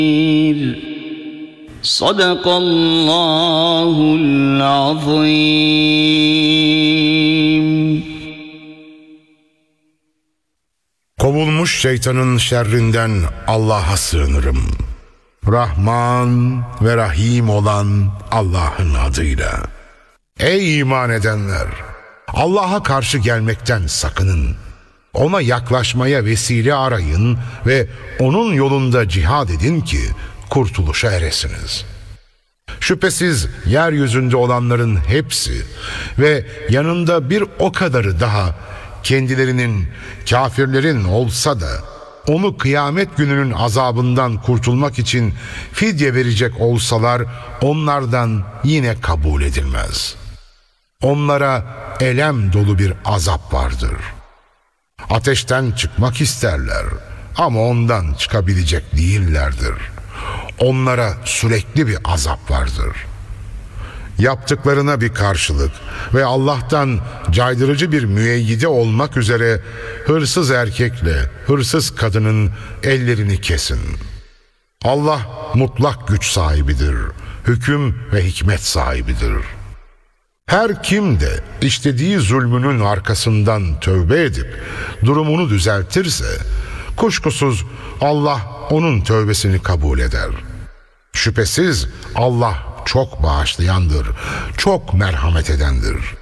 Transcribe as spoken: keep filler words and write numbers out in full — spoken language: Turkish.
Sadakallahul azim. Kovulmuş şeytanın şerrinden Allah'a sığınırım. Rahman ve Rahim olan Allah'ın adıyla. Ey iman edenler! Allah'a karşı gelmekten sakının. Ona yaklaşmaya vesile arayın ve onun yolunda cihad edin ki kurtuluşa eresiniz. Şüphesiz yeryüzünde olanların hepsi ve yanında bir o kadarı daha kendilerinin, kafirlerin olsa da onu kıyamet gününün azabından kurtulmak için fidye verecek olsalar onlardan yine kabul edilmez. Onlara elem dolu bir azap vardır. Ateşten çıkmak isterler ama ondan çıkabilecek değillerdir. Onlara sürekli bir azap vardır. Yaptıklarına bir karşılık ve Allah'tan caydırıcı bir müeyyide olmak üzere hırsız erkekle hırsız kadının ellerini kesin. Allah mutlak güç sahibidir, hüküm ve hikmet sahibidir. Her kim de işlediği zulmünün arkasından tövbe edip durumunu düzeltirse kuşkusuz Allah onun tövbesini kabul eder. Şüphesiz Allah çok bağışlayandır, çok merhamet edendir.